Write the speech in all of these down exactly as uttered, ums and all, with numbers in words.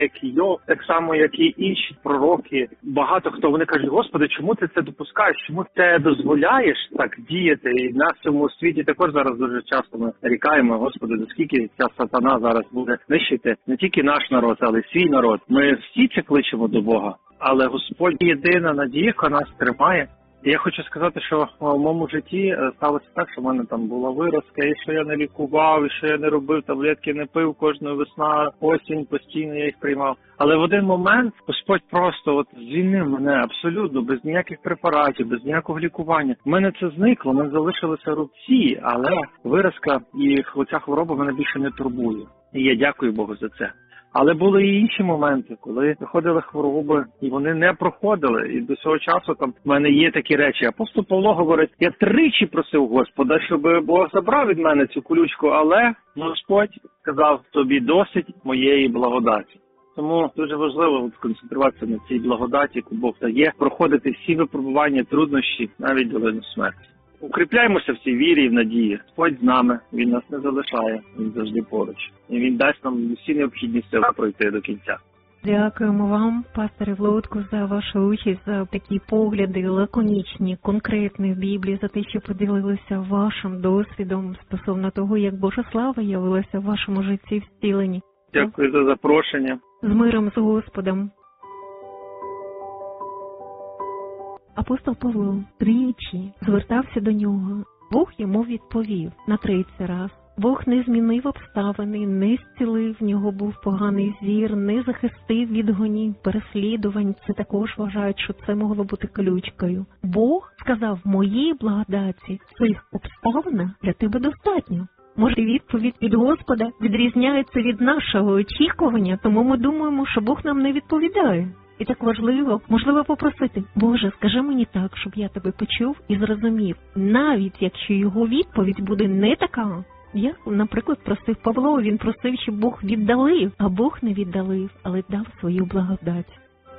як і Йов, так само, як і інші пророки. Багато хто, вони кажуть: Господи, чому ти це допускаєш? Чому ти дозволяєш так діяти? І в нас в цьому світі також зараз дуже часто ми нарікаємо: Господи, до скільки ця сатана зараз буде нищити не тільки наш народ, але й свій народ. Ми всі це кличемо до Бога, але Господь єдина надія, яка нас тримає. І я хочу сказати, що в моєму житті сталося так, що в мене там була виразка, і що я не лікував, і що я не робив, таблетки не пив, кожної весна, осінь, постійно я їх приймав. Але в один момент Господь просто от звільнив мене абсолютно, без ніяких препаратів, без ніякого лікування. У мене це зникло, в мене залишилися рубці, але виразка і ця хвороба мене більше не турбує. І я дякую Богу за це. Але були і інші моменти, коли приходили хвороби, і вони не проходили. І до цього часу там в мене є такі речі. Апостол Павло говорить: я тричі просив Господа, щоб Бог забрав від мене цю колючку, але Господь сказав: тобі досить моєї благодаті. Тому дуже важливо концентруватися на цій благодаті, яку Бог дає, проходити всі випробування, труднощі, навіть долину смерті. Укріпляємося в цій вірі і в надії. Господь з нами, Він нас не залишає, Він завжди поруч. І Він дасть нам всі необхідні сили пройти до кінця. Дякуємо вам, пасторе Влодку, за вашу участь, за такі погляди лаконічні, конкретні в Біблії, за те, що поділилися вашим досвідом стосовно того, як Божа слава явилася в вашому житті втіленні. Дякую за запрошення. З миром з Господом. Апостол Павло тричі звертався до нього. Бог йому відповів на тридцять раз. Бог не змінив обставини, не зцілив, в нього був поганий зір, не захистив від гонінь, переслідувань. Це також вважають, що це могло бути колючкою. Бог сказав: моїй благодаті цих обставин для тебе достатньо. Може, відповідь від Господа відрізняється від нашого очікування, тому ми думаємо, що Бог нам не відповідає. І так важливо, можливо, попросити: Боже, скажи мені так, щоб я тебе почув і зрозумів, навіть якщо його відповідь буде не така. Я, наприклад, просив Павло, він просив, щоб Бог віддалив, а Бог не віддалив, але дав свою благодать.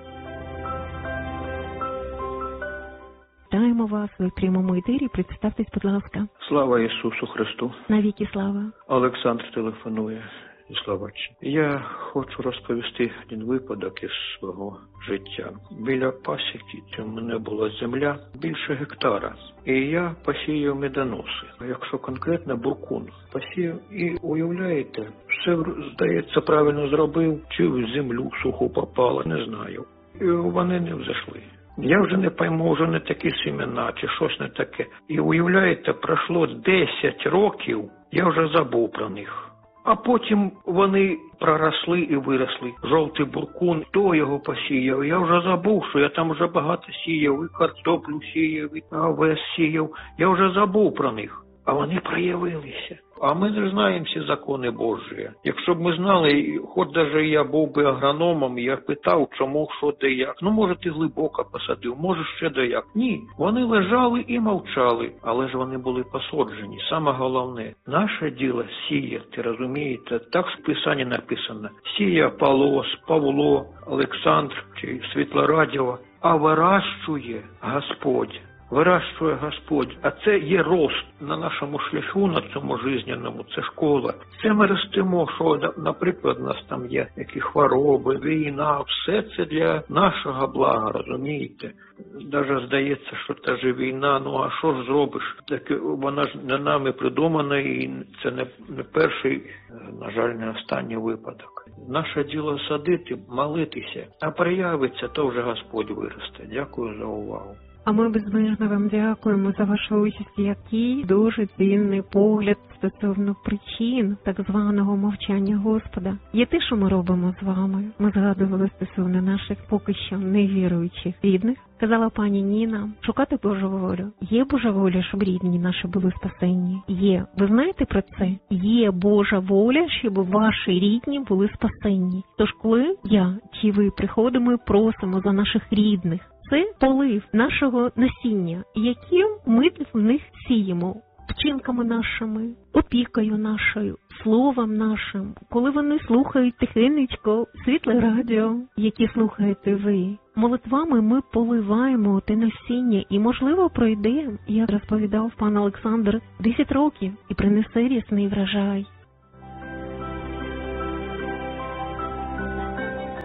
Вітаємо вас у прямому етері, представтесь, будь ласка. Слава Ісусу Христу. Навіки слава. Олександр телефонує зі Словаччини. Я хочу розповісти один випадок із свого життя. Біля пасіки у мене була земля більше гектара. І я посіяв медоноси. Якщо конкретно буркун посіяв. І уявляєте, все, здається, правильно зробив, чи в землю суху попало, не знаю. І вони не взійшли. Я вже не пойму, вже не такі семена, чи щось не таке. І уявляєте, пройшло десять років, я вже забув про них. А потім вони проросли і виросли. Жовтий буркун, хто його посіяв? Я вже забув, що я там вже багато сіяв, і картоплю сіяв, і овес сіяв. Я вже забув про них. А вони проявилися. А ми не знаємо всі закони Божі. Якщо б ми знали, хоч навіть я був би агрономом, я питав, чому, що, де, як. Ну, може, ти глибоко посадив, може, ще де як. Ні, вони лежали і мовчали, але ж вони були посаджені. Саме головне, наше діло сіяти, розумієте? Так в Писанні написано. Сіє Павло, Павло, Олександр чи Світлорадіва, а вирощує Господь. Вирощує Господь. А це є рост на нашому шляху, на цьому жизненному, це школа. Це ми ростемо, що, наприклад, у нас там є які хвороби, війна, все це для нашого блага, розумієте? Даже здається, що та ж війна, ну а що ж зробиш? Так вона ж не нами придумана, і це не, не перший, на жаль, не останній випадок. Наше діло садити, молитися, а проявиться, то вже Господь виросте. Дякую за увагу. А ми безмежно вам дякуємо за вашу участь, який дуже цінний погляд стосовно причин так званого мовчання Господа. Є те, що ми робимо з вами. Ми згадували стосовно наших поки що невіруючих рідних. Казала пані Ніна, шукати Божу волю. Є Божа воля, щоб рідні наші були спасенні? Є. Ви знаєте про це? Є Божа воля, щоб ваші рідні були спасенні. Тож коли я чи ви приходимо і просимо за наших рідних, це полив нашого насіння, яким ми в них сіємо. Вчинками нашими, опікою нашою, словом нашим, коли вони слухають тихенечко світле радіо, яке слухаєте ви. Молитвами ми поливаємо те насіння і, можливо, пройде, як розповідав пан Олександр, десять років і принесе рясний врожай.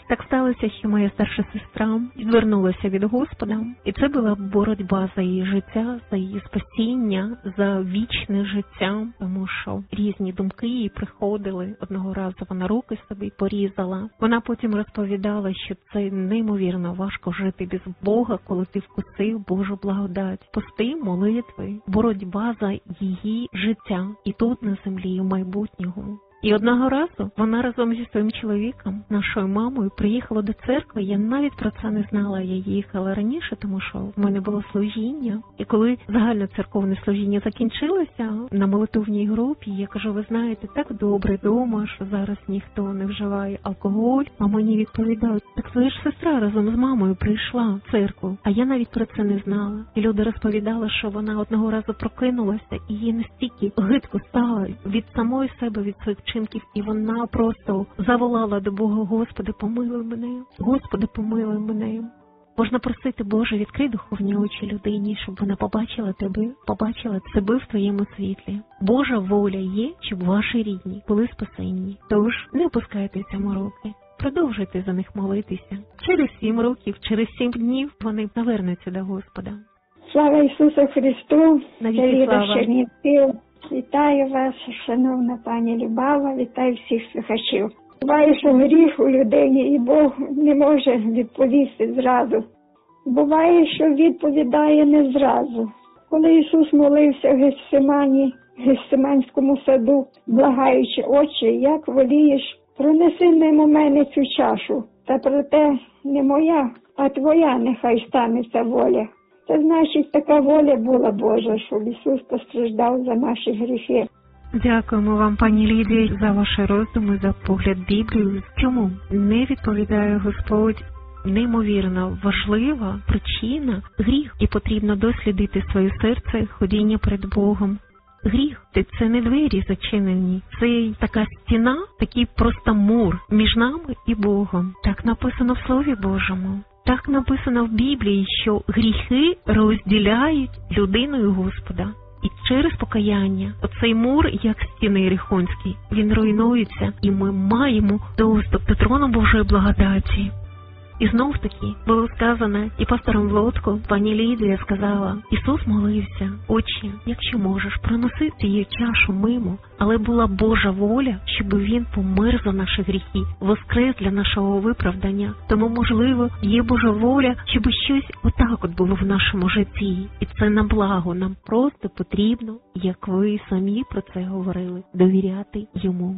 Так сталося, що моя старша сестра звернулася від Господа, і це була боротьба за її життя, за її спасіння, за вічне життя, тому що різні думки їй приходили. Одного разу вона руки собі порізала. Вона потім розповідала, що це неймовірно важко жити без Бога, коли ти вкусив Божу благодать. Пости, молитви, боротьба за її життя і тут на землі, і в майбутнього. І одного разу вона разом зі своїм чоловіком, нашою мамою, приїхала до церкви. Я навіть про це не знала, я їхала раніше, тому що в мене було служіння. І коли загальне церковне служіння закінчилося на молитовній групі, я кажу, ви знаєте, так добре вдома, що зараз ніхто не вживає алкоголь. А мені відповідають, так твоя ж сестра разом з мамою прийшла в церкву. А я навіть про це не знала. І люди розповідали, що вона одного разу прокинулася, і їй настільки гидко стало від самої себе, від своїх вчинків, і вона просто заволала до Бога: Господи, помилуй мене, Господи, помилуй мене. Можна просити, Боже, відкрий духовні очі людині, щоб вона побачила тебе, побачила себе в твоєму світлі. Божа воля є, щоб ваші рідні були спасенні. Тож не опускайтеся мороки. Продовжуйте за них молитися. Через сім років, через сім днів вони навернуться до Господа. Слава Ісусу Христу! Навіки Ліда слава! Чернівців. Вітаю вас, шановна пані Любава, вітаю всіх слухачів. Буває, що гріх у людині, і Бог не може відповісти зразу. Буває, що відповідає не зразу. Коли Ісус молився в Гефсимані, в Гефсиманському саду, благаючи: Отче, як волієш, пронеси мимо мене цю чашу, та проте не моя, а твоя нехай станеться воля. Це значить, така воля була Божа, щоб Ісус постраждав за наші гріхи. Дякуємо вам, пані Лідія, за ваші роздуми, за погляд Біблії. Чому не відповідає Господь? Неймовірно важлива причина – гріх, і потрібно дослідити своє серце, ходіння перед Богом. Гріх – це не двері зачинені, це така стіна, такий просто мур між нами і Богом. Так написано в Слові Божому. Так написано в Біблії, що гріхи розділяють людину і Господа. І через покаяння оцей мур, як стіни Єрихонські, він руйнується, і ми маємо доступ до трону Божої благодаті. І знов таки було сказано, і пастором Влодко, пані Лідія сказала: Ісус молився: Отче, якщо можеш, проноси цією чашу мимо, але була Божа воля, щоб Він помер за наші гріхи, воскрес для нашого виправдання. Тому, можливо, є Божа воля, щоб щось отак от було в нашому житті. І це на благо. Нам просто потрібно, як ви самі про це говорили, довіряти Йому.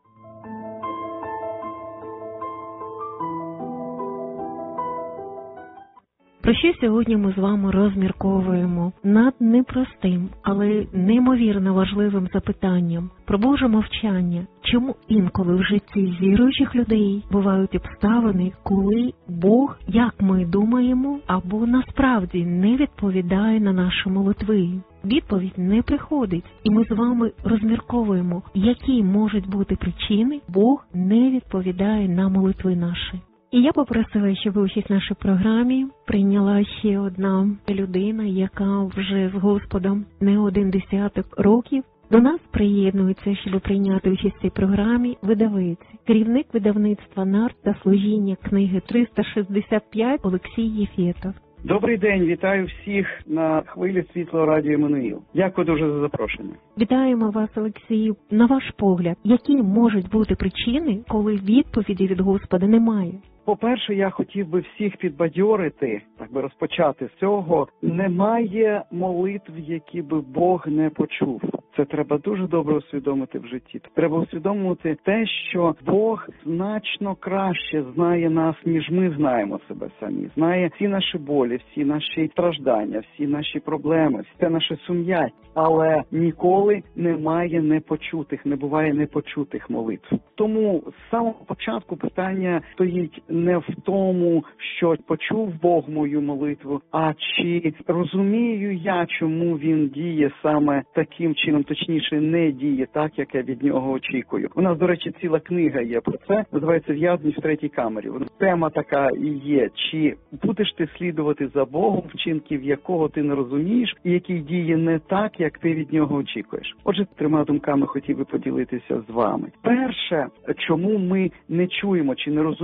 Про що сьогодні ми з вами розмірковуємо над непростим, але неймовірно важливим запитанням про Боже мовчання. Чому інколи в житті віруючих людей бувають обставини, коли Бог, як ми думаємо, або насправді не відповідає на наші молитви? Відповідь не приходить, і ми з вами розмірковуємо, які можуть бути причини, Бог не відповідає на молитви наші. І я попросила, щоб участь в нашій програмі прийняла ще одна людина, яка вже з Господом не один десяток років. До нас приєднується, щоб прийняти участь в цій програмі, видавець, керівник видавництва «Нарт» та служіння книги триста шістдесят п'ять Олексій Єфєтов. Добрий день, вітаю всіх на хвилі Світлого радіо Еммануїл. Дякую дуже за запрошення. Вітаємо вас, Олексію. На ваш погляд, які можуть бути причини, коли відповіді від Господа немає? По-перше, я хотів би всіх підбадьорити, так би розпочати з цього. Немає молитв, які би Бог не почув. Це треба дуже добре усвідомити в житті. Треба усвідомити те, що Бог значно краще знає нас, ніж ми знаємо себе самі. Знає всі наші болі, всі наші страждання, всі наші проблеми, все наше сум'яття. Але ніколи немає непочутих, не буває непочутих молитв. Тому з самого початку питання стоїть не в тому, що почув Бог мою молитву, а чи розумію я, чому Він діє саме таким чином, точніше не діє так, як я від нього очікую. У нас, до речі, ціла книга є про це, називається «В'язні в третій камері». Тема така і є, чи будеш ти слідувати за Богом, вчинків якого ти не розумієш, і який діє не так, як ти від нього очікуєш. Отже, трьома думками хотів би поділитися з вами. Перше, чому ми не чуємо чи не розуміємо